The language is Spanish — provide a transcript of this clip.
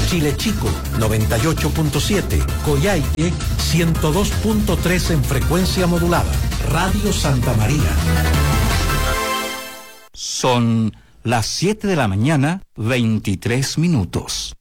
Chile Chico, 98.7, Coyhaique, 102.3 en frecuencia modulada. Radio Santa María. Son las 7 de la mañana, 23 minutos.